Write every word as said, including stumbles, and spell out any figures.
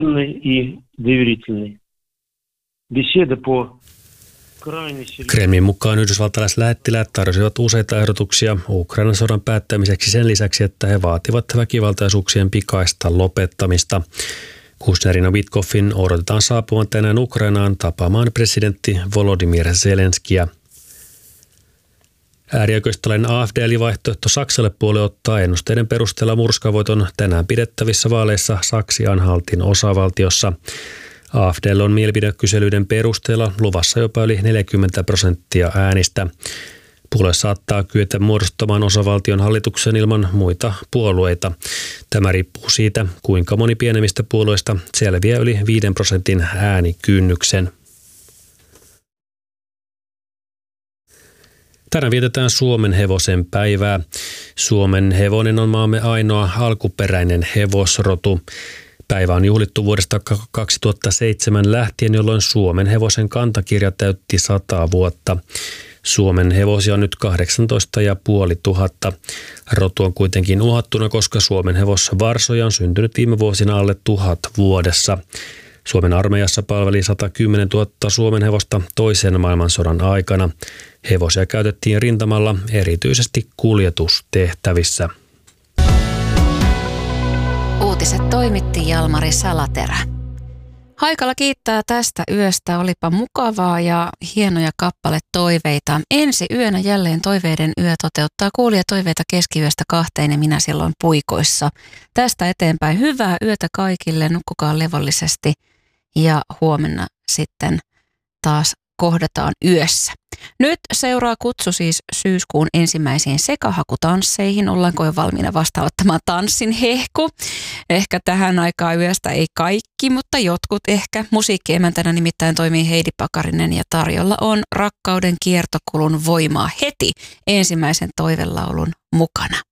и доверительный. Беседа по Kremlin mukaan yhdysvaltalaislähettiläät tarjosivat useita ehdotuksia Ukrainan sodan päättämiseksi sen lisäksi, että he vaativat väkivaltaisuuksien pikaista lopettamista. Kushnerin ja Witkoffin odotetaan saapuvan tänään Ukrainaan tapaamaan presidentti Volodymyr Zelenskiä. Äärioikeistolainen A F D eli vaihtoehto Saksalle puolue ottaa ennusteiden perusteella murskavoiton tänään pidettävissä vaaleissa Saksi-Anhaltin osavaltiossa. A F D:llä on mielipidekyselyiden perusteella luvassa jopa yli neljäkymmentä prosenttia äänistä. Puolue saattaa kyetä muodostamaan osavaltion hallituksen ilman muita puolueita. Tämä riippuu siitä, kuinka moni pienemmistä puolueista selviää yli viiden prosentin äänikynnyksen. Tänään vietetään Suomen hevosen päivää. Suomen hevonen on maamme ainoa alkuperäinen hevosrotu. Päivä on juhlittu vuodesta kaksituhattaseitsemän lähtien, jolloin Suomen hevosen kantakirja täytti sata vuotta. Suomen hevosia on nyt kahdeksantoista tuhatta. Rotu on kuitenkin uhattuna, koska Suomen hevosvarsoja on syntynyt viime vuosina alle tuhat vuodessa. Suomen armeijassa palveli sata kymmenen tuhatta Suomen hevosta toisen maailmansodan aikana. Hevosia käytettiin rintamalla erityisesti kuljetustehtävissä. Uutiset toimitti Jalmari Salaterä. Haikala kiittää tästä yöstä, olipa mukavaa ja hienoja kappaletoiveita. Ensi yönä jälleen toiveiden yö toteuttaa kuulijatoiveita keskiyöstä kahteen ja minä silloin puikoissa. Tästä eteenpäin hyvää yötä kaikille, nukkukaa levollisesti ja huomenna sitten taas kohdataan yössä. Nyt seuraa kutsu siis syyskuun ensimmäisiin sekahakutansseihin. Ollaanko jo valmiina vastaanottamaan tanssin hehku? Ehkä tähän aikaan yöstä ei kaikki, mutta jotkut ehkä. Musiikkiemäntänä nimittäin toimii Heidi Pakarinen ja tarjolla on Rakkauden kiertokulun voimaa heti ensimmäisen toivelaulun mukana.